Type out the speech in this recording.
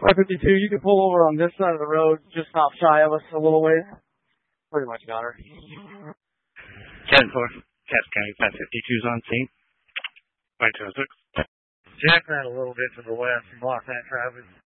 552, you can pull over on this side of the road, just off shy of us a little way. Pretty much got her. 10-4, Cass County 552's on scene. 526. Jack ran a little bit to the west and blocked that traffic.